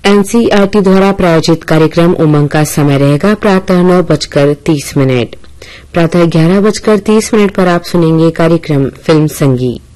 NCERT द्वारा प्रायोजित कार्यक्रम उमंग का समय रहेगा प्रातः 9:30। प्रातः 11:30 पर आप सुनेंगे कार्यक्रम फिल्म संगीत।